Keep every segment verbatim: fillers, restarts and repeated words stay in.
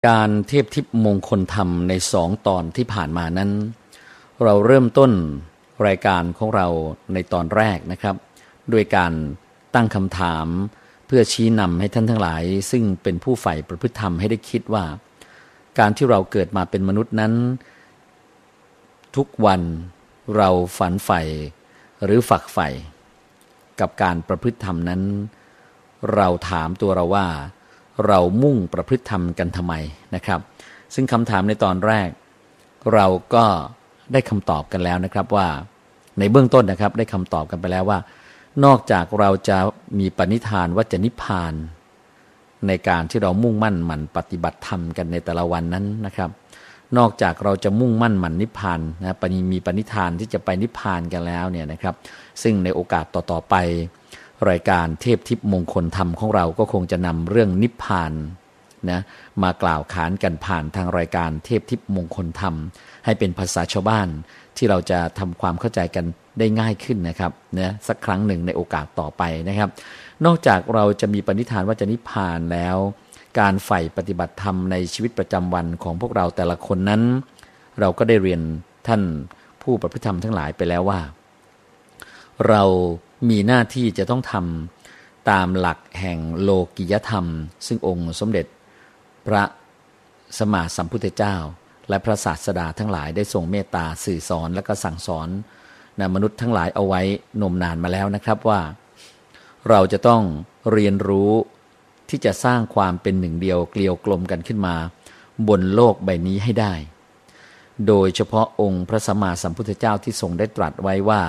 การเทพทิพย์มงคลธรรมในสองตอนที่ผ่านมานั้นเราเริ่มต้นรายการของเราในตอนแรกนะครับด้วยการตั้งคำถามเพื่อชี้นำให้ท่านทั้งหลายซึ่งเป็นผู้ใฝ่ประพฤติธรรมให้ได้คิดว่าการที่เราเกิดมาเป็นมนุษย์นั้นทุกวันเราฝันใฝ่หรือฝักใฝ่กับการประพฤติธรรมนั้นเราถามตัวเราว่าเรามุ่งประพฤติธรรมกันทำไมนะครับซึ่งคำถามในตอนแรกเราก็ได้คำตอบกันแล้วนะครับว่าในเบื้องต้นนะครับได้คำตอบกันไปแล้วว่านอกจากเราจะมีปณิธานว่าจะนิพพานในการที่เรามุ่งมั่นหมั่นปฏิบัติธรรมกันในแต่ละวันนั้นนะครับนอกจากเราจะมุ่งมั่นหมั่นนิพพานนะปณิมีปณิธานที่จะไปนิพพานกันแล้วเนี่ยนะครับซึ่งในโอกาสต่อๆไปรายการเทพทิพย์มงคลธรรมของเราก็คงจะนำเรื่องนิพพานนะมากล่าวขานกันผ่านทางรายการเทพทิพย์มงคลธรรมให้เป็นภาษาชาวบ้านที่เราจะทำความเข้าใจกันได้ง่ายขึ้นนะครับนะสักครั้งหนึ่งในโอกาสต่อไปนะครับนอกจากเราจะมีปณิธานว่าจะนิพพานแล้วการใฝ่ปฏิบัติธรรมในชีวิตประจำวันของพวกเราแต่ละคนนั้นเราก็ได้เรียนท่านผู้ประพฤติธรรมทั้งหลายไปแล้วว่าเรามีหน้าที่จะต้องทำตามหลักแห่งโลกิยธรรมซึ่งองค์สมเด็จพระสัมมาสัมพุทธเจ้าและพระศาสดาทั้งหลายได้ทรงเมตตาสื่อสอนและก็สั่งสอนนะมนุษย์ทั้งหลายเอาไว้นมนานมาแล้วนะครับว่าเราจะต้องเรียนรู้ที่จะสร้างความเป็นหนึ่งเดียวเกลียวกลมกันขึ้นมาบนโลกใบนี้ให้ได้โดยเฉพาะองค์พระสัมมาสัมพุทธเจ้าที่ทรงได้ตรัสไว้ว่า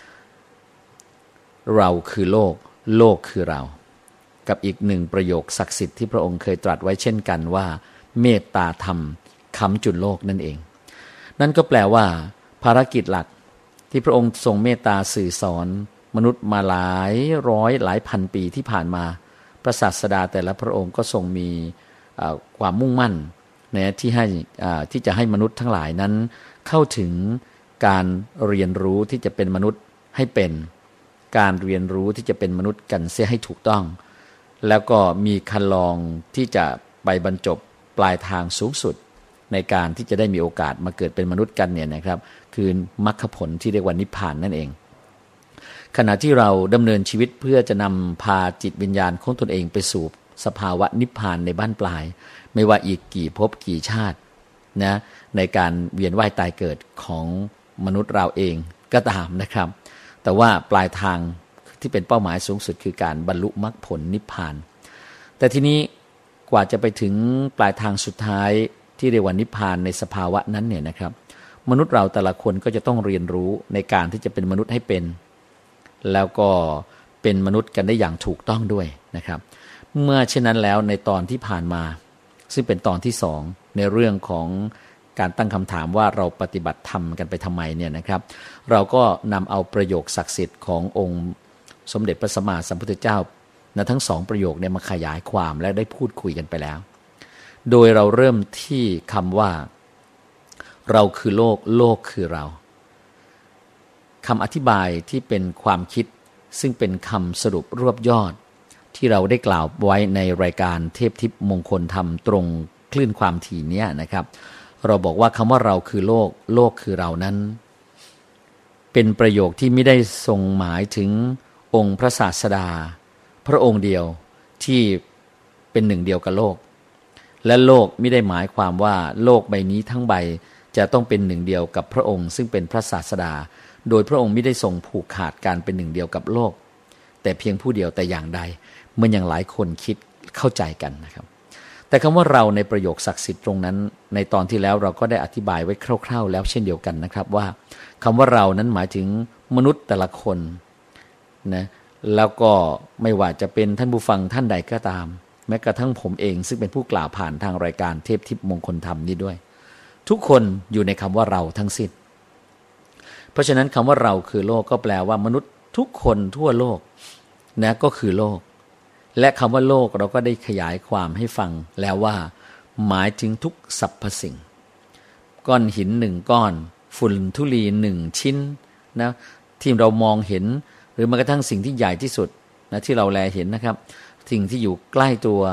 เราคือโลกโลกคือเรากับอีกหนึ่งประโยคศักดิ์สิทธิ์ที่พระองค์เคยตรัสไว้เช่นกันว่าเมตตาธรรมค้ำจุนโลกนั่นเองนั่นก็แปลว่าภารกิจหลักที่พระองค์ทรงเมตตาสื่อสอนมนุษย์มาหลายร้อยหลายพันปีที่ผ่านมาพระศาสดาแต่ละพระองค์ก็ทรงมีความมุ่งมั่นนะที่ให้ที่จะให้มนุษย์ทั้งหลายนั้นเข้าถึงการเรียนรู้ที่จะเป็นมนุษย์ให้เป็นการเรียนรู้ที่จะเป็นมนุษย์กันเสียให้ถูกต้องแล้วก็มีคันลองที่จะไปบรรจบปลายทางสูงสุดในการที่จะได้มีโอกาสมาเกิดเป็นมนุษย์กันเนี่ยนะครับคือมรรคผลที่เรียกว่านิพพานนั่นเองขณะที่เราดำเนินชีวิตเพื่อจะนำพาจิตวิญญาณของตนเองไปสู่สภาวะนิพพานในบ้านปลายไม่ว่าอีกกี่ภพกี่ชาตินะในการเวียนว่ายตายเกิดของมนุษย์เราเองก็ตามนะครับแต่ว่าปลายทางที่เป็นเป้าหมายสูงสุดคือการบรรลุมรรคผลนิพพานแต่ทีนี้กว่าจะไปถึงปลายทางสุดท้ายที่เรียกว่านิพพานในสภาวะนั้นเนี่ยนะครับมนุษย์เราแต่ละคนก็จะต้องเรียนรู้ในการที่จะเป็นมนุษย์ให้เป็นแล้วก็เป็นมนุษย์กันได้อย่างถูกต้องด้วยนะครับเมื่อเช่นนั้นแล้วในตอนที่ผ่านมาซึ่งเป็นตอนที่สองในเรื่องของการตั้งคำถามว่าเราปฏิบัติธรรมกันไปทำไมเนี่ยนะครับเราก็นำเอาประโยคศักดิ์สิทธิ์ขององค์สมเด็จพระสัมมาสัมพุทธเจ้านะทั้งสองประโยคเนี่ยมาขยายความและได้พูดคุยกันไปแล้วโดยเราเริ่มที่คำว่าเราคือโลกโลกคือเราคำอธิบายที่เป็นความคิดซึ่งเป็นคำสรุปรวบยอดที่เราได้กล่าวไว้ในรายการเทพทิพย์มงคลธรรมตรงคลื่นความถี่เนี้ยนะครับเราบอกว่าคำว่าเราคือโลกโลกคือเรานั้นเป็นประโยคที่ไม่ได้ทรงหมายถึงองค์พระศาสดาพระองค์เดียวที่เป็นหนึ่งเดียวกับโลกและโลกไม่ได้หมายความว่าโลกใบนี้ทั้งใบจะต้องเป็นหนึ่งเดียวกับพระองค์ซึ่งเป็นพระศาสดาโดยพระองค์ไม่ได้ทรงผูกขาดการเป็นหนึ่งเดียวกับโลกแต่เพียงผู้เดียวแต่อย่างใดเหมือนอย่างหลายคนคิดเข้าใจกันนะครับแต่คำว่าเราในประโยคศักดิ์สิทธิ์ตรงนั้นในตอนที่แล้วเราก็ได้อธิบายไว้คร่าวๆแล้วเช่นเดียวกันนะครับว่าคำว่าเรานั้นหมายถึงมนุษย์แต่ละคนนะแล้วก็ไม่ว่าจะเป็นท่านผู้ฟังท่านใดก็ตามแม้กระทั่งผมเองซึ่งเป็นผู้กล่าวผ่านทางรายการเทพทิพย์มงคลธรรมนี้ด้วยทุกคนอยู่ในคำว่าเราทั้งสิ้นเพราะฉะนั้นคำว่าเราคือโลกก็แปลว่ามนุษย์ทุกคนทั่วโลกนะก็คือโลกและคำว่าโลกเราก็ได้ขยายความให้ฟังแล้วว่าหมายถึงทุกสรรพสิ่งก้อนหินหนึ่งก้อนฝุ่นธุลีหนึ่งชิ้นนะที่เรามองเห็นหรือแม้กระทั่งสิ่งที่ใหญ่ที่สุดนะที่เราแลเห็นนะครับสิ่งที่อยู่ใกล้ตัว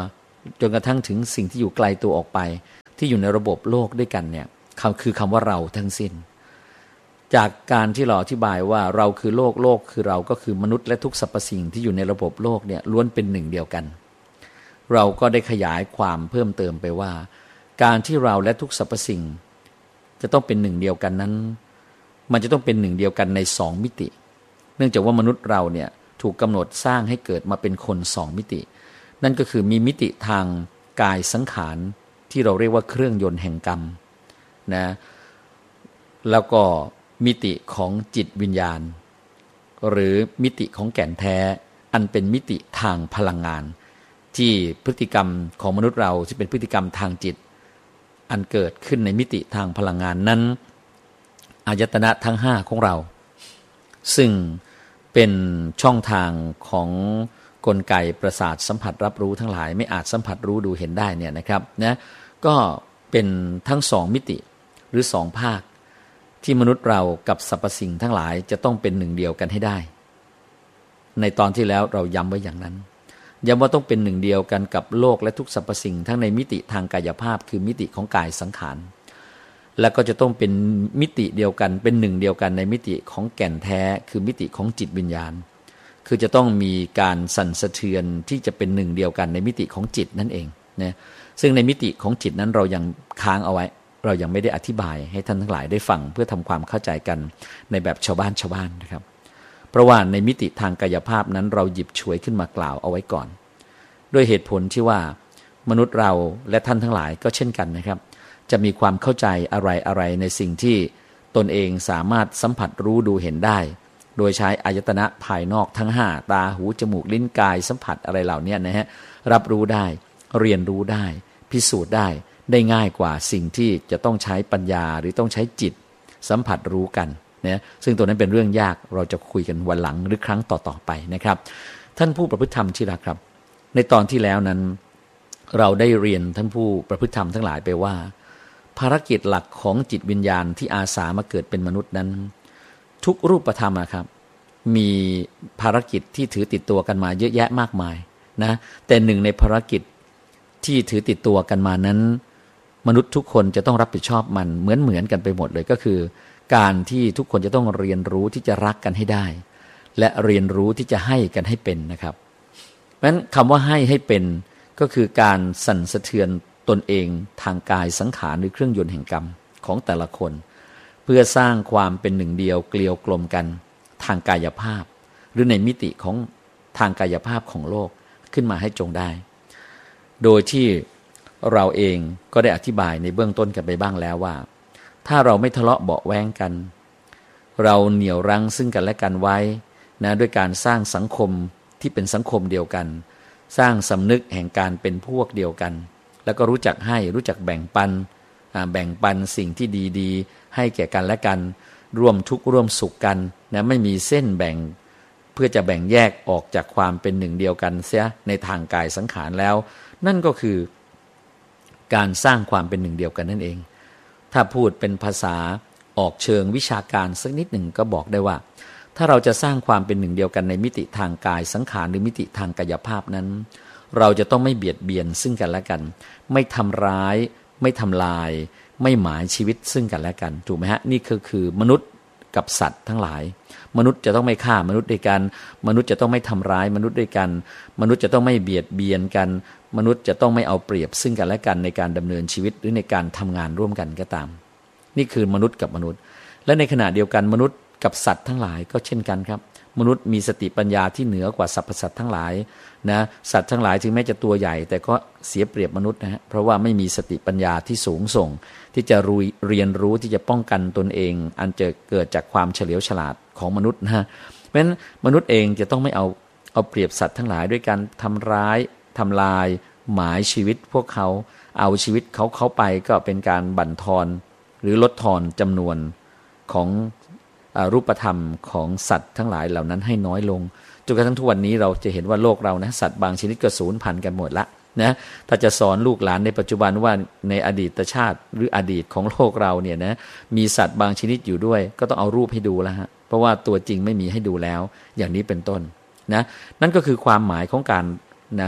จนกระทั่งถึงสิ่งที่อยู่ไกลตัวออกไปที่อยู่ในระบบโลกด้วยกันเนี่ยคือคำว่าเราทั้งสิ้นจากการที่เราอธิบายว่าเราคือโลกโลกคือเราก็คือมนุษย์และทุกสรรพสิ่งที่อยู่ในระบบโลกเนี่ยล้วนเป็นหนึ่งเดียวกันเราก็ได้ขยายความเพิ่มเติมไปว่าการที่เราและทุกสรรพสิ่งจะต้องเป็นหนึ่งเดียวกันนั้นมันจะต้องเป็นหนึ่งเดียวกันในสองมิติเนื่องจากว่ามนุษย์เราเนี่ยถูกกำหนดสร้างให้เกิดมาเป็นคนสองมิตินั่นก็คือมีมิติทางกายสังขารที่เราเรียกว่าเครื่องยนต์แห่งกรรมนะแล้วก็มิติของจิตวิญญาณหรือมิติของแก่นแท้อันเป็นมิติทางพลังงานที่พฤติกรรมของมนุษย์เราที่เป็นพฤติกรรมทางจิตอันเกิดขึ้นในมิติทางพลังงานนั้นอายตนะทั้งห้าของเราซึ่งเป็นช่องทางของกลไกประสาทสัมผัสรับรู้ทั้งหลายไม่อาจสัมผัสรู้ดูเห็นได้เนี่ยนะครับนะก็เป็นทั้งสองมิติหรือสองภาคที่มนุษย์เรากับสรรพสิ่งทั้งหลายจะต้องเป็นหนึ่งเดียวกันให้ได้ในตอนที่แล้วเราย้ำไว้อย่างนั้นย้ำว่าต้องเป็นหนึ่งเดียวกันกับโลกและทุกสรรพสิ่งทั้งในมิติทางกายภาพคือมิติของกายสังขารแล้วก็จะต้องเป็นมิติเดียวกันเป็นหนึ่งเดียวกันในมิติของแก่นแท้คือมิติของจิตวิญญาณคือจะต้องมีการสั่นสะเทือนที่จะเป็นหนึ่งเดียวกันในมิติของจิตนั่นเองนะซึ่งในมิติของจิตนั้นเรายังค้างเอาไว้เรายังไม่ได้อธิบายให้ท่านทั้งหลายได้ฟังเพื่อทำความเข้าใจกันในแบบชาวบ้านชาวบ้านนะครับเพราะว่าในมิติทางกายภาพนั้นเราหยิบฉวยขึ้นมากล่าวเอาไว้ก่อนด้วยเหตุผลที่ว่ามนุษย์เราและท่านทั้งหลายก็เช่นกันนะครับจะมีความเข้าใจอะไรอะไรในสิ่งที่ตนเองสามารถสัมผัสรู้ดูเห็นได้โดยใช้อายตนะภายนอกทั้งห้าตาหูจมูกลิ้นกายสัมผัสอะไรเหล่านี้นะฮะรับรู้ได้เรียนรู้ได้พิสูจน์ได้ได้ง่ายกว่าสิ่งที่จะต้องใช้ปัญญาหรือต้องใช้จิตสัมผัสรู้กันนะซึ่งตัวนั้นเป็นเรื่องยากเราจะคุยกันวันหลังหรือครั้งต่อๆไปนะครับท่านผู้ประพฤติธรรมที่รักครับในตอนที่แล้วนั้นเราได้เรียนท่านผู้ประพฤติธรรมทั้งหลายไปว่าภารกิจหลักของจิตวิญญาณที่อาสามาเกิดเป็นมนุษย์นั้นทุกรูปธรรมนะครับมีภารกิจที่ถือติดตัวกันมาเยอะแยะมากมายนะแต่หนึ่งในภารกิจที่ถือติดตัวกันมานั้นมนุษย์ทุกคนจะต้องรับผิดชอบมันเหมือนเหมือนกันไปหมดเลยก็คือการที่ทุกคนจะต้องเรียนรู้ที่จะรักกันให้ได้และเรียนรู้ที่จะให้กันให้เป็นนะครับเพราะฉะนั้นคำว่าให้ให้เป็นก็คือการสั่นสะเทือนตนเองทางกายสังขารหรือเครื่องยนต์แห่งกรรมของแต่ละคนเพื่อสร้างความเป็นหนึ่งเดียวเกลียวกลมกันทางกายภาพหรือในมิติของทางกายภาพของโลกขึ้นมาให้จงได้โดยที่เราเองก็ได้อธิบายในเบื้องต้นกันไปบ้างแล้วว่าถ้าเราไม่ทะเลาะเบาะแว้งกันเราเหนี่ยวรั้งซึ่งกันและกันไว้นะด้วยการสร้างสังคมที่เป็นสังคมเดียวกันสร้างสำนึกแห่งการเป็นพวกเดียวกันแล้วก็รู้จักให้รู้จักแบ่งปันแบ่งปันสิ่งที่ดีๆให้แก่กันและกันร่วมทุกข์ร่วมสุขกันนะไม่มีเส้นแบ่งเพื่อจะแบ่งแยกออกจากความเป็นหนึ่งเดียวกันเสียในทางกายสังขารแล้วนั่นก็คือการสร้างความเป็นหนึ่งเดียวกันนั่นเองถ้าพูดเป็นภาษาออกเชิงวิชาการสักนิดหนึ่งก็บอกได้ว่าถ้าเราจะสร้างความเป็นหนึ่งเดียวกันในมิติทางกายสังขารหรือมิติทางกายภาพนั้นเราจะต้องไม่เบียดเบียนซึ่งกันและกันไม่ทำร้ายไม่ทำลายไม่หมายชีวิตซึ่งกันและกันถูกไหมฮะนี่คือคือมนุษย์กับสัตว์ทั้งหลายมนุษย์จะต้องไม่ฆ่ามนุษย์ด้วยกันมนุษย์จะต้องไม่ทำร้ายมนุษย์ด้วยกันมนุษย์จะต้องไม่เบียดเบียนกันมนุษย์จะต้องไม่เอาเปรียบซึ่งกันและกันในการดำเนินชีวิตหรือในการทำงานร่วมกันก็ตามนี่คือมนุษย์กับมนุษย์และในขณะเดียวกันมนุษย์กับสัตว์ทั้งหลายก็เช่นกันครับมนุษย์มีสติปัญญาที่เหนือกว่าสรรพสัตว์ทั้งหลายนะสัตว์ทั้งหลายถึงแม้จะตัวใหญ่แต่ก็เสียเปรียบมนุษย์นะฮะเพราะว่าไม่มีสติปัญญาที่สูงส่งที่จะรู้เรียนรู้ที่จะป้องกันตนเองอันจะเกิดจากความเฉลียวฉลาดของมนุษย์นะเพราะฉะนั้นมนุษย์เองจะต้องไม่เอาเอาเปรียบสัตว์ทั้งหลายด้วยการทำร้ายทำลายหมายชีวิตพวกเขาเอาชีวิตเขาเขาไปก็เป็นการบั่นทอนหรือลดทอนจำนวนของรูปธรรมของสัตว์ทั้งหลายเหล่านั้นให้น้อยลงจนกระทั่งทุกวันนี้เราจะเห็นว่าโลกเรานะสัตว์บางชนิดก็สูญพันธุ์กันหมดละนะถ้าจะสอนลูกหลานในปัจจุบันว่าในอดีตชาติหรืออดีตของโลกเราเนี่ยนะมีสัตว์บางชนิดอยู่ด้วยก็ต้องเอารูปให้ดูแล้วฮะเพราะว่าตัวจริงไม่มีให้ดูแล้วอย่างนี้เป็นต้นนะนั่นก็คือความหมายของการนะ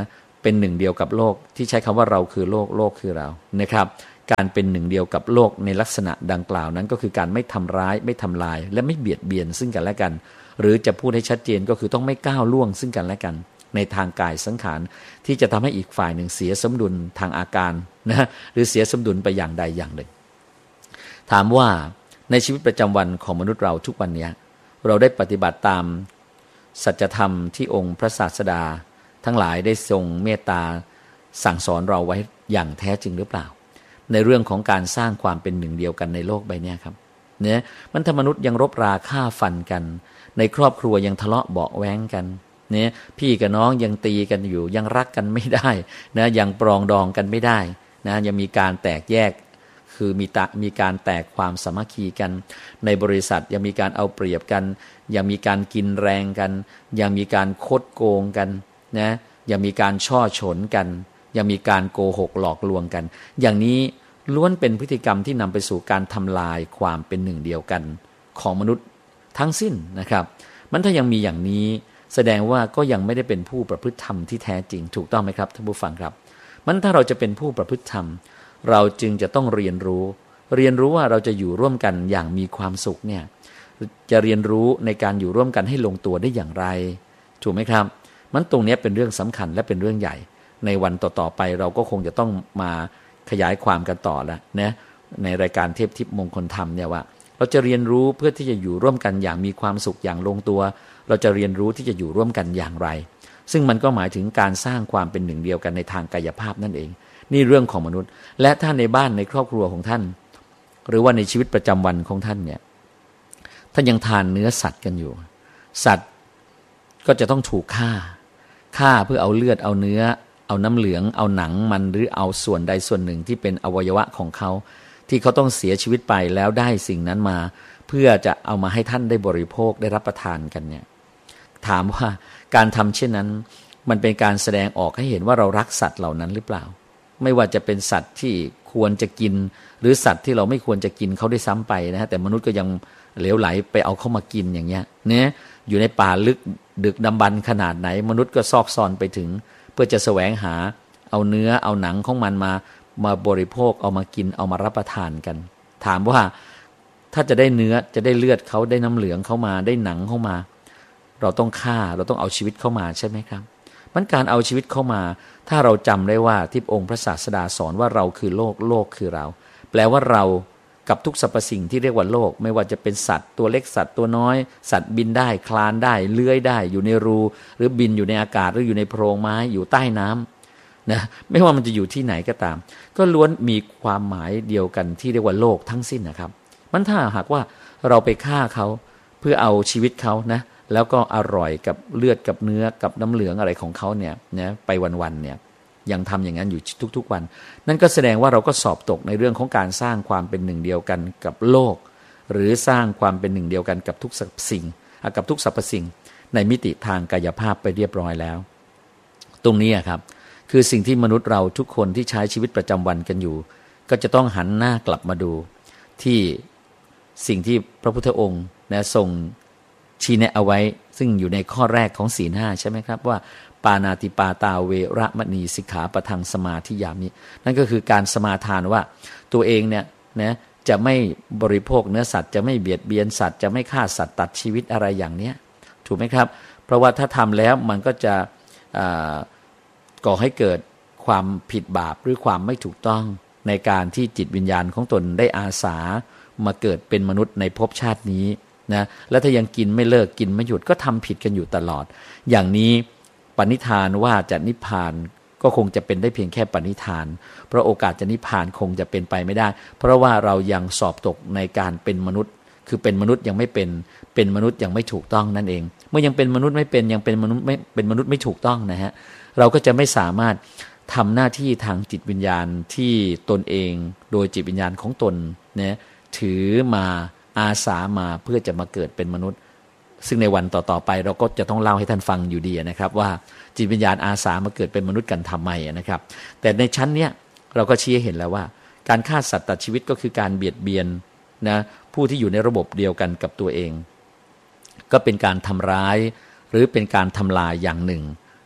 เป็นหนึ่งเดียวกับโลกที่ใช้คำว่าเราคือโลกโลกคือเรานะครับการเป็นหนึ่งเดียวกับโลกในลักษณะดังกล่าวนั้นก็คือการไม่ทำร้ายไม่ทำลายและไม่เบียดเบียนซึ่งกันและกันหรือจะพูดให้ชัดเจนก็คือต้องไม่ก้าวล่วงซึ่งกันและกันในทางกายสังขารที่จะทำให้อีกฝ่ายหนึ่งเสียสมดุลทางอาการนะหรือเสียสมดุลไปอย่างใดอย่างหนึ่งถามว่าในชีวิตประจำวันของมนุษย์เราทุกวันนี้เราได้ปฏิบัติตามสัจธรรมที่องค์พระศาสดาทั้งหลายได้ทรงเมตตาสั่งสอนเราไว้อย่างแท้จริงหรือเปล่าในเรื่องของการสร้างความเป็นหนึ่งเดียวกันในโลกใบนี้ครับเนี่ยมันถ้ามนุษย์ยังรบราฆ่าฟันกันในครอบครัวยังทะเลาะเบาะแว้งกันเนี่ยพี่กับน้องยังตีกันอยู่ยังรักกันไม่ได้นะยังปรองดองกันไม่ได้นะยังมีการแตกแยกคือมีตะมีการแตกความสามัคคีกันในบริษัทยังมีการเอาเปรียบกันยังมีการกินแรงกันยังมีการคดโกงกันนะยังมีการช่อฉนกันยังมีการโกหกหลอกลวงกันอย่างนี้ล้วนเป็นพฤติกรรมที่นำไปสู่การทำลายความเป็นหนึ่งเดียวกันของมนุษย์ทั้งสิ้นนะครับมันถ้ายังมีอย่างนี้แสดงว่าก็ยังไม่ได้เป็นผู้ประพฤติธรรมที่แท้จริงถูกต้องไหมครับท่านผู้ฟังครับมันถ้าเราจะเป็นผู้ประพฤติธรรมเราจึงจะต้องเรียนรู้เรียนรู้ว่าเราจะอยู่ร่วมกันอย่างมีความสุขเนี่ยจะเรียนรู้ในการอยู่ร่วมกันให้ลงตัวได้อย่างไรถูกไหมครับมันตรงนี้เป็นเรื่องสำคัญและเป็นเรื่องใหญ่ในวันต่อๆไปเราก็คงจะต้องมาขยายความกันต่อแล้วนะในรายการเทพทิพย์มงคลธรรมเนี่ยว่าเราจะเรียนรู้เพื่อที่จะอยู่ร่วมกันอย่างมีความสุขอย่างลงตัวเราจะเรียนรู้ที่จะอยู่ร่วมกันอย่างไรซึ่งมันก็หมายถึงการสร้างความเป็นหนึ่งเดียวกันในทางกายภาพนั่นเองนี่เรื่องของมนุษย์และถ้าในบ้านในครอบครัวของท่านหรือว่าในชีวิตประจำวันของท่านเนี่ยท่านยังทานเนื้อสัตว์กันอยู่สัตว์ก็จะต้องถูกฆ่าฆ่าเพื่อเอาเลือดเอาเนื้อเอาน้ำเหลืองเอาหนังมันหรือเอาส่วนใดส่วนหนึ่งที่เป็นอวัยวะของเขาที่เขาต้องเสียชีวิตไปแล้วได้สิ่งนั้นมาเพื่อจะเอามาให้ท่านได้บริโภคได้รับประทานกันเนี่ยถามว่าการทำเช่นนั้นมันเป็นการแสดงออกให้เห็นว่าเรารักสัตว์เหล่านั้นหรือเปล่าไม่ว่าจะเป็นสัตว์ที่ควรจะกินหรือสัตว์ที่เราไม่ควรจะกินเขาได้ซ้ำไปนะฮะแต่มนุษย์ก็ยังเหลวไหลไปเอาเข้ามากินอย่างเงี้ยเนี่ยอยู่ในป่าลึกดึกดำบรรพ์ขนาดไหนมนุษย์ก็ซอกซอนไปถึงเพื่อจะแสวงหาเอาเนื้อเอาหนังของมันมามาบริโภคเอามากินเอามารับประทานกันถามว่าถ้าจะได้เนื้อจะได้เลือดเขาได้น้ำเหลืองเข้ามาได้หนังเข้ามาเราต้องฆ่าเราต้องเอาชีวิตเข้ามาใช่ไหมครับมันการเอาชีวิตเข้ามาถ้าเราจำได้ว่าที่องค์พระศาสดาสอนว่าเราคือโลกโลกคือเราแปลว่าเรากับทุกสรรพสิ่งที่เรียกว่าโลกไม่ว่าจะเป็นสัตว์ตัวเล็กสัตว์ตัวน้อยสัตว์บินได้คลานได้เลื้อยได้อยู่ในรูหรือบินอยู่ในอากาศหรืออยู่ในโพรงไม้อยู่ใต้น้ำนะไม่ว่ามันจะอยู่ที่ไหนก็ตามก็ล้วนมีความหมายเดียวกันที่เรียกว่าโลกทั้งสิ้นนะครับมันถ้าหากว่าเราไปฆ่าเขาเพื่อเอาชีวิตเขานะแล้วก็อร่อยกับเลือดกับเนื้อกับน้ำเหลืองอะไรของเขาเนี่ยนะไปวันๆเนี่ยยังทำอย่างนั้นอยู่ทุกๆวันนั่นก็แสดงว่าเราก็สอบตกในเรื่องของการสร้างความเป็นหนึ่งเดียวกันกับโลกหรือสร้างความเป็นหนึ่งเดียวกันกับทุกสรรพสิ่งกับทุกสรรพสิ่งในมิติทางกายภาพไปเรียบร้อยแล้วตรงนี้ครับคือสิ่งที่มนุษย์เราทุกคนที่ใช้ชีวิตประจำวันกันอยู่ก็จะต้องหันหน้ากลับมาดูที่สิ่งที่พระพุทธองค์นะทรงชี้แนะเอาไว้ซึ่งอยู่ในข้อแรกของศีลห้าใช่ไหมครับว่าปานาติปาตาเวระมณีสิกขาปะทังสมาธิยามินั่นก็คือการสมาทานว่าตัวเองเนี่ยนะจะไม่บริโภคเนื้อสัตว์จะไม่เบียดเบียนสัตว์จะไม่ฆ่าสัตว์ตัดชีวิตอะไรอย่างเนี้ยถูกไหมครับเพราะว่าถ้าทำแล้วมันก็จะก่อให้เกิดความผิดบาปหรือความไม่ถูกต้องในการที่จิตวิญญาณของตนได้อาสามาเกิดเป็นมนุษย์ในภพชาตินี้นะแล้วถ้ายังกินไม่เลิกกินไม่หยุดก็ทำผิดกันอยู่ตลอดอย่างนี้ปณิธานว่าจะนิพพานก็คงจะเป็นได้เพียงแค่ปณิธานเพราะโอกาสจะนิพพานคงจะเป็นไปไม่ได้เพราะว่าเรายังสอบตกในการเป็นมนุษย์คือเป็นมนุษย์ยังไม่เป็นเป็นมนุษย์ยังไม่ถูกต้องนั่นเองเมื่อยังเป็นมนุษย์ไม่เป็นยังเป็นมนุษย์ไม่เป็นมนุษย์ไม่ถูกต้องนะฮะเราก็จะไม่สามารถทำหน้าที่ทางจิตวิญญาณที่ตนเองโดยจิตวิญญาณของตนนะถือมาอาสามาเพื่อจะมาเกิดเป็นมนุษย์ซึ่งในวันต่อๆไปเราก็จะต้องเล่าให้ท่านฟังอยู่ดีนะครับว่าจิตวิญญาณอาสามาเกิดเป็นมนุษย์กันทำไมนะครับแต่ในชั้นเนี้ยเราก็ชี้ให้เห็นแล้วว่าการฆ่าสัตว์ตัดชีวิตก็คือการเบียดเบียนนะผู้ที่อยู่ในระบบเดียวกันกับตัวเองก็เป็นการทำร้ายหรือเป็นการทำลายอย่างหนึ่ง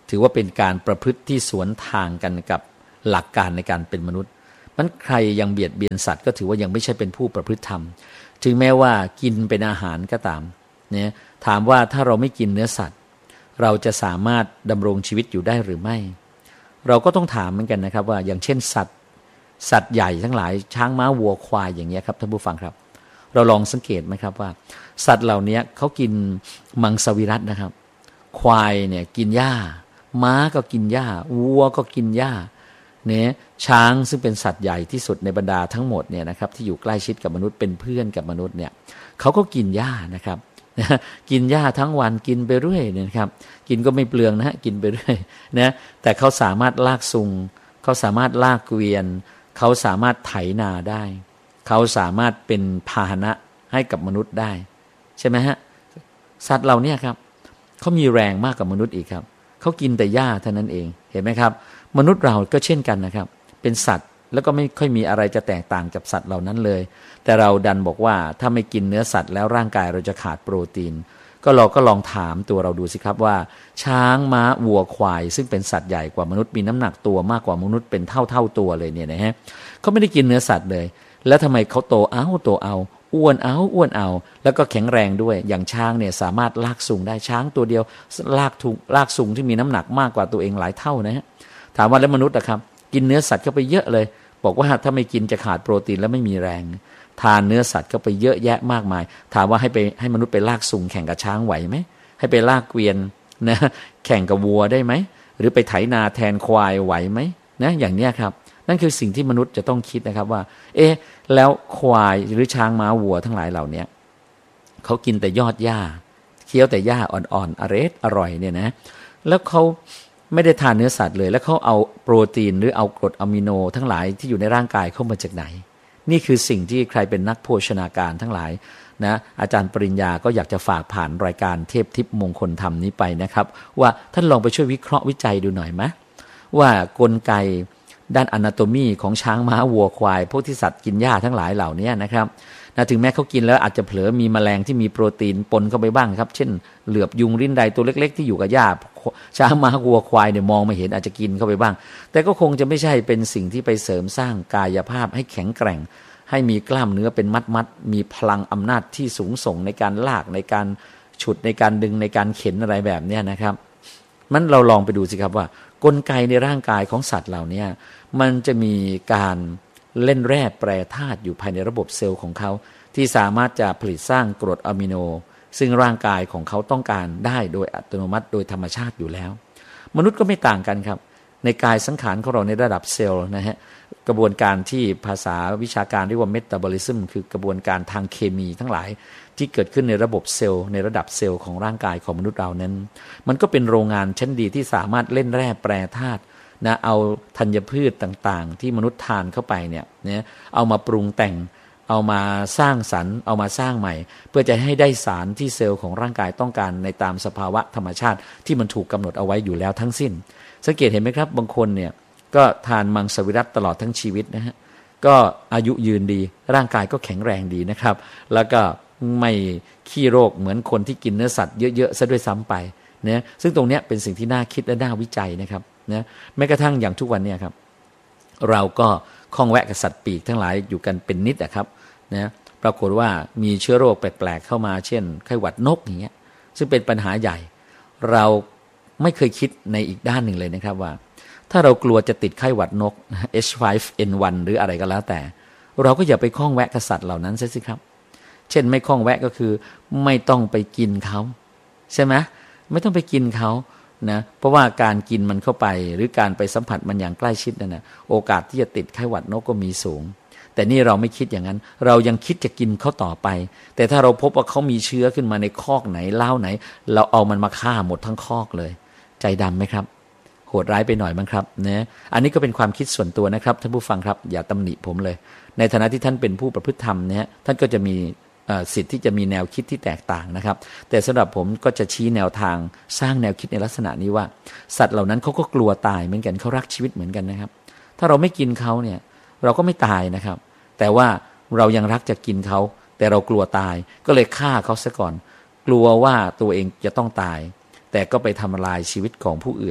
ถือว่าเป็นการประพฤติที่สวนทางกันกับหลักการในการเป็นมนุษย์มันใครยังเบียดเบียนสัตว์ก็ถือว่ายังไม่ใช่เป็นผู้ประพฤติธรรมถึงแม้ว่ากินเป็นอาหารก็ตามเนี่ยถามว่าถ้าเราไม่กินเนื้อสัตว์เราจะสามารถดำรงชีวิตอยู่ได้หรือไม่เราก็ต้องถามเหมือนกันนะครับว่าอย่างเช่นสัตว์สัตว์ใหญ่ทั้งหลายช้างม้าวัวควายอย่างเงี้ยครับท่านผู้ฟังครับเราลองสังเกตไหมครับว่าสัตว์เหล่านี้เขากินมังสวิรัตินะครับควายเนี่ยกินหญ้าม้าก็กินหญ้าวัวก็กินหญ้าเนี่ยช้างซึ่งเป็นสัตว์ใหญ่ที่สุดในบรรดาทั้งหมดเนี่ยนะครับที่อยู่ใกล้ชิดกับมนุษย์เป็นเพื่อนกับมนุษย์เนี่ยเขาก็กินหญ้านะครับกินหญ้าทั้งวันกินไปเรื่อยเนี่ยครับกินก็ไม่เปลืองนะฮะกินไปเรื่อยนะแต่เขาสามารถลากซุงเขาสามารถลากเกวียนเขาสามารถไถนาได้เขาสามารถเป็นพาหนะให้กับมนุษย์ได้ใช่ไหมฮะสัตว์เหล่านี้ครับเขามีแรงมากกว่ามนุษย์อีกครับเขากินแต่หญ้าเท่านั้นเองเห็นไหมครับมนุษย์เราก็เช่นกันนะครับเป็นสัตว์แล้วก็ไม่ค่อยมีอะไรจะแตกต่างจากสัตว์เหล่านั้นเลยแต่เราดันบอกว่าถ้าไม่กินเนื้อสัตว์แล้วร่างกายเราจะขาดโปรตีนก็เราก็ลองถามตัวเราดูสิครับว่าช้างม้าวัวควายซึ่งเป็นสัตว์ใหญ่กว่ามนุษย์มีน้ำหนักตัวมากกว่ามนุษย์เป็นเท่าเท่าตัวเลยเนี่ยนะฮะเขาไม่ได้กินเนื้อสัตว์เลยแล้วทำไมเขาโตเอาโตเอาอ้วนเอาอ้วนเอาแล้วก็แข็งแรงด้วยอย่างช้างเนี่ยสามารถลากสูงได้ช้างตัวเดียวลากถุงลากสูงที่มีน้ำหนักมากกว่าตัวเองหลายเท่านะฮะถามว่าแล้วมนุษย์นะครับกินเนื้อสัตว์เข้าไปเยอะเลยบอกว่าถ้าไม่กินจะขาดโปรตีนแล้วไม่มีแรงทานเนื้อสัตว์เข้าไปเยอะแยะมากมายถามว่าให้ไปให้มนุษย์ไปลากสูงแข่งกับช้างไหวไหมให้ไปลากเกวียนนะแข่งกับวัวได้ไหมหรือไปไถนาแทนควายไหวไหมนะอย่างเนี้ยครับนั่นคือสิ่งที่มนุษย์จะต้องคิดนะครับว่าเอ๊ะแล้วควายหรือช้างม้าวัวทั้งหลายเหล่านี้เขากินแต่ยอดหญ้าเคี้ยวแต่หญ้าอ่อนๆอร่อยอร่อยเนี่ยนะแล้วเขาไม่ได้ทานเนื้อสัตว์เลยแล้วเขาเอาโปรตีนหรือเอากรดอะมิโนทั้งหลายที่อยู่ในร่างกายเข้ามาจากไหนนี่คือสิ่งที่ใครเป็นนักโภชนาการทั้งหลายนะอาจารย์ปริญญาก็อยากจะฝากผ่านรายการเทพทิพย์มงคลธรรมนี้ไปนะครับว่าท่านลองไปช่วยวิเคราะห์วิจัยดูหน่อยไหมว่ากลไกด้านอนาโตมีของช้างม้าวัวควายพวกที่สัตว์กินหญ้าทั้งหลายเหล่านี้นะครับนะถึงแม้เขากินแล้วอาจจะเผลอมีแมลงที่มีโปรตีนปนเข้าไปบ้างครับเช่นเหลือบยุงริ้นใดตัวเล็กๆที่อยู่กับหญ้าช้างม้าวัวควายเนี่ยมองไม่เห็นอาจจะกินเข้าไปบ้างแต่ก็คงจะไม่ใช่เป็นสิ่งที่ไปเสริมสร้างกายภาพให้แข็งแกร่งให้มีกล้ามเนื้อเป็นมัดๆมีพลังอำนาจที่สูงส่งในการลากในการฉุดในการดึงในการเข็นอะไรแบบนี้นะครับมันเราลองไปดูสิครับว่ากลไกในร่างกายของสัตว์เหล่านี้มันจะมีการเล่นแร่แปรธาตุอยู่ภายในระบบเซลล์ของเขาที่สามารถจะผลิตสร้างกรดอะมิโนซึ่งร่างกายของเขาต้องการได้โดยอัตโนมัติโดยธรรมชาติอยู่แล้วมนุษย์ก็ไม่ต่างกันครับในกายสังขารของเราในระดับเซลล์นะฮะกระบวนการที่ภาษาวิชาการเรียกว่าเมตาบอลิซึมคือกระบวนการทางเคมีทั้งหลายที่เกิดขึ้นในระบบเซลล์ในระดับเซลล์ของร่างกายของมนุษย์เรานั้นมันก็เป็นโรงงานชั้นดีที่สามารถเล่นแร่แปรธาตุนะเอาธัญพืชต่างๆที่มนุษย์ทานเข้าไปเนี่ยนะเอามาปรุงแต่งเอามาสร้างสรรค์เอามาสร้างใหม่เพื่อจะให้ได้สารที่เซลล์ของร่างกายต้องการในตามสภาวะธรรมชาติที่มันถูกกำหนดเอาไว้อยู่แล้วทั้งสิ้นสังเกตเห็นไหมครับบางคนเนี่ยก็ทานมังสวิรัติตลอดทั้งชีวิตนะฮะก็อายุยืนดีร่างกายก็แข็งแรงดีนะครับแล้วก็ไม่ขี้โรคเหมือนคนที่กินเนื้อสัตว์เยอะๆซะด้วยซ้ำไปนะซึ่งตรงนี้เป็นสิ่งที่น่าคิดและน่าวิจัยนะครับนะแม้กระทั่งอย่างทุกวันนี้ครับเราก็คล้องแวะกับสัตว์ปีกทั้งหลายอยู่กันเป็นนิดนะครับนะปรากฏว่ามีเชื้อโรคแปลกๆเข้ามาเช่นไข้หวัดนกอย่างเงี้ยซึ่งเป็นปัญหาใหญ่เราไม่เคยคิดในอีกด้านหนึ่งเลยนะครับว่าถ้าเรากลัวจะติดไข้หวัดนก เอช ไฟว์ เอ็น วัน หรืออะไรก็แล้วแต่เราก็อย่าไปคล้องแวะกับสัตว์เหล่านั้นซะสิครับเช่นไม่คล้องแวะก็คือไม่ต้องไปกินเขาใช่ไหมไม่ต้องไปกินเขานะเพราะว่าการกินมันเข้าไปหรือการไปสัมผัสมันอย่างใกล้ชิดนั่นนะโอกาสที่จะติดไข้หวัดนกก็มีสูงแต่นี่เราไม่คิดอย่างนั้นเรายังคิดจะกินเขาต่อไปแต่ถ้าเราพบว่าเขามีเชื้อขึ้นมาในคอกไหนเล้าไหนเราเอามันมาฆ่าหมดทั้งคอกเลยใจดำไหมครับโหดร้ายไปหน่อยมั้งครับนะอันนี้ก็เป็นความคิดส่วนตัวนะครับท่านผู้ฟังครับอย่าตำหนิผมเลยในฐานะที่ท่านเป็นผู้ประพฤติธรรมเนี่ยท่านก็จะมีสิทธิ์ที่จะมีแนวคิดที่แตกต่างนะครับแต่สำหรับผมก็จะชี้แนวทางสร้างแนวคิดในลักษณะนี้ว่าสัตว์เหล่านั้นเขาก็กลัวตายเหมือนกันเขารักชีวิตเหมือนกันนะครับถ้าเราไม่กินเขาเนี่ยเราก็ไม่ตายนะครับแต่ว่าเรายังรักจะกินเขาแต่เรากลัวตายก็เลยฆ่าเขาซะก่อนกลัวว่าตัวเองจะต้องตายแต่ก็ไปทำลายชีวิตของผู้อื่น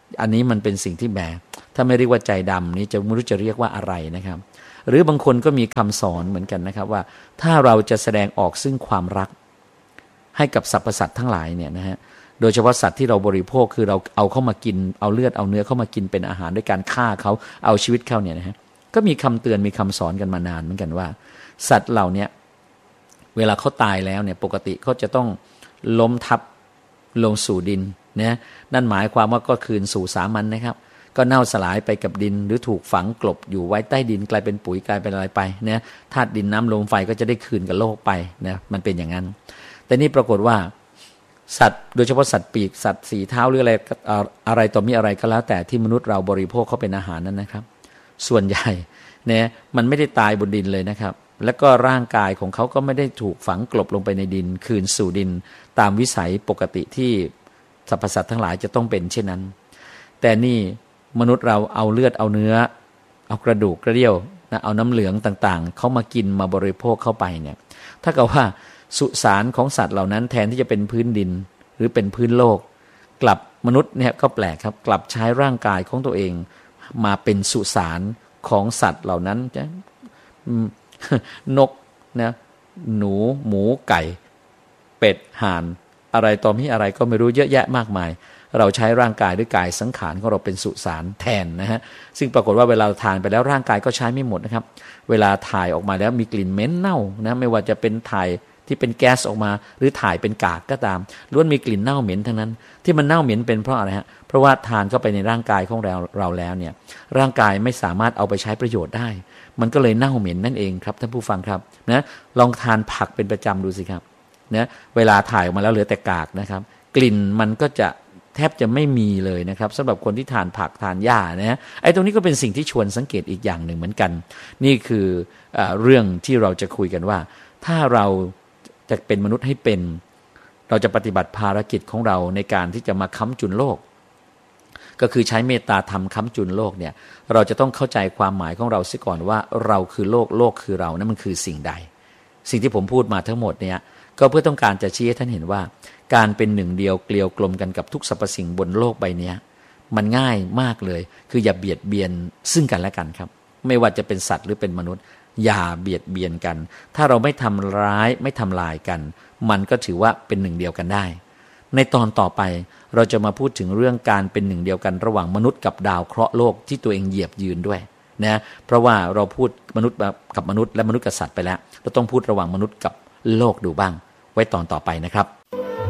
อันนี้มันเป็นสิ่งที่แหมถ้าไม่เรียกว่าใจดำนี้จะไม่รู้จะเรียกว่าอะไรนะครับหรือบางคนก็มีคำสอนเหมือนกันนะครับว่าถ้าเราจะแสดงออกซึ่งความรักให้กับสรรพสัตว์ทั้งหลายเนี่ยนะฮะโดยเฉพาะสัตว์ที่เราบริโภคคือเราเอาเข้ามากินเอาเลือดเอาเนื้อเข้ามากินเป็นอาหารด้วยการฆ่าเขาเอาชีวิตเขาเนี่ยนะฮะก็มีคำเตือนมีคำสอนกันมานานเหมือนกันว่าสัตว์เหล่านี้เวลาเขาตายแล้วเนี่ยปกติเขาจะต้องล้มทับลงสู่ดินนะนั่นหมายความว่าก็คืนสู่สามัญนะครับก็เน่าสลายไปกับดินหรือถูกฝังกลบอยู่ไว้ใต้ดินกลายเป็นปุ๋ยกลายเป็นอะไรไปเนี่ยธาตุดินน้ำลมไฟก็จะได้คืนกับโลกไปนะมันเป็นอย่างนั้นแต่นี่ปรากฏว่าสัตว์โดยเฉพาะสัตว์ปีกสัตว์สีเท้าหรืออะไรอะไรต่อมีอะไรก็แล้วแต่ที่มนุษย์เราบริโภคเขาเป็นอาหารนั้นนะครับส่วนใหญ่เนี่ยมันไม่ได้ตายบนดินเลยนะครับแล้วก็ร่างกายของเขาก็ไม่ได้ถูกฝังกลบลงไปในดินคืนสู่ดินตามวิสัยปกติที่สรรพสัตว์ทั้งหลายจะต้องเป็นเช่นนั้นแต่นี่มนุษย์เราเอาเลือดเอาเนื้อเอากระดูกกระเดี่ยวนะเอาน้ำเหลืองต่างๆเขามากินมาบริโภคเข้าไปเนี่ยถ้าเกิดว่าสุสานของสัตว์เหล่านั้นแทนที่จะเป็นพื้นดินหรือเป็นพื้นโลกกลับมนุษย์เนี่ยก็แปลกครับกลับใช้ร่างกายของตัวเองมาเป็นสุสานของสัตว์เหล่านั้นจะนกนะหนูหมูไก่เป็ดห่านอะไรต่อมีอะไรก็ไม่รู้เยอะแยะมากมายเราใช้ร่างกายด้วยกายสังขารของเราเป็นสุสานแทนนะฮะซึ่งปรากฏว่าเวลาทานไปแล้วร่างกายก็ใช้ไม่หมดนะครับเวลาถ่ายออกมาแล้วมีกลิ่นเหม็นเน่านะไม่ว่าจะเป็นถ่ายที่เป็นแก๊สออกมาหรือถ่ายเป็นกากก็ตามล้วนมีกลิ่นเน่าเหม็นทั้งนั้นที่มันเน่าเหม็นเป็นเพราะอะไรฮะเพราะว่าทานเข้าไปในร่างกายของเราเราแล้วเนี่ยร่างกายไม่สามารถเอาไปใช้ประโยชน์ได้มันก็เลยเน่าเหม็นนั่นเองครับท่านผู้ฟังครับนะลองทานผักเป็นประจำดูสิครับนะเวลาถ่ายออกมาแล้วเหลือแต่กากนะครับกลิ่นมันก็จะแทบจะไม่มีเลยนะครับสำหรับคนที่ทานผักทานหญ้านะฮะไอ้ตรงนี้ก็เป็นสิ่งที่ชวนสังเกตอีกอย่างหนึ่งเหมือนกันนี่คือเอ่อเรื่องที่เราจะคุยกันว่าถ้าเราจะเป็นมนุษย์ให้เป็นเราจะปฏิบัติภารกิจของเราในการที่จะมาค้ำจุนโลกก็คือใช้เมตตาธรรมค้ำจุนโลกเนี่ยเราจะต้องเข้าใจความหมายของเราเสียก่อนว่าเราคือโลกโลกคือเรานั่นมันคือสิ่งใดสิ่งที่ผมพูดมาทั้งหมดเนี่ยก็เพื่อต้องการจะชี้ให้ท่านเห็นว่าการเป็นหนึ่งเดียวเกลียวกลมกันกับทุกสรรพสิ่งบนโลกใบนี้มันง่ายมากเลยคืออย่าเบียดเบียนซึ่งกันและกันครับไม่ว่าจะเป็นสัตว์หรือเป็นมนุษย์อย่าเบียดเบียนกันถ้าเราไม่ทำร้ายไม่ทำลายกันมันก็ถือว่าเป็นหนึ่งเดียวกันได้ในตอนต่อไปเราจะมาพูดถึงเรื่องการเป็นหนึ่งเดียวกันระหว่างมนุษย์กับดาวเคราะห์โลกที่ตัวเองเหยียบยืนด้วยนะเพราะว่าเราพูดมนุษย์กับมนุษย์และมนุษย์กับสัตว์ไปแล้วเราต้องพูดระหว่างมนุษย์กับโลกดูบ้างไว้ตอนต่อไปนะครับ